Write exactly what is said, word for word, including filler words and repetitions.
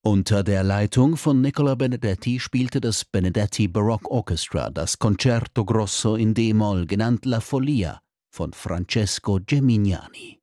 Unter der Leitung von Nicola Benedetti spielte das Benedetti Baroque Orchestra das Concerto Grosso in d-Moll, genannt La Follia, von Francesco Geminiani.